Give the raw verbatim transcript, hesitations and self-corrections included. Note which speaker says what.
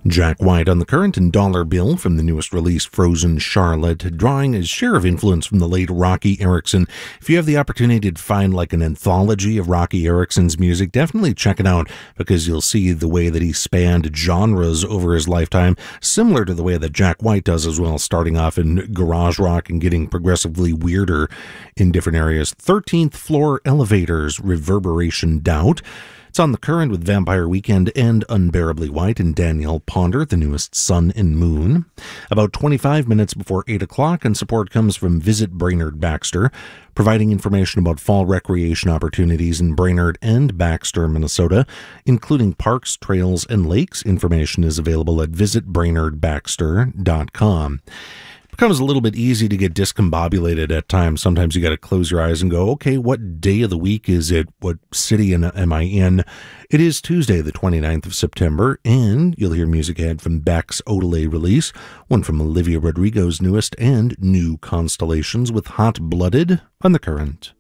Speaker 1: Jack White on the current and Dollar Bill from the newest release, Frozen Charlotte, drawing his share of influence from the late Rocky Erickson. If you have the opportunity to find like an anthology of Rocky Erickson's music, definitely check it out, because you'll see the way that he spanned genres over his lifetime, similar to the way that Jack White does as well, starting off in garage rock and getting progressively weirder in different areas. thirteenth Floor Elevators, Reverberation Doubt. It's on the current with Vampire Weekend and Unbearably White and Danielle Ponder, the newest Sun and Moon. About twenty-five minutes before eight o'clock, and support comes from Visit Brainerd Baxter, providing information about fall recreation opportunities in Brainerd and Baxter, Minnesota, including parks, trails, and lakes. Information is available at visit brainerd baxter dot com. Becomes a little bit easy to get discombobulated at times. Sometimes you got to close your eyes and go, okay, what day of the week is it? What city am I in? It is Tuesday, the twenty-ninth of September, and you'll hear music ahead from Beck's Odelay release, one from Olivia Rodrigo's newest, and new Constellations with Hot Blooded on the current.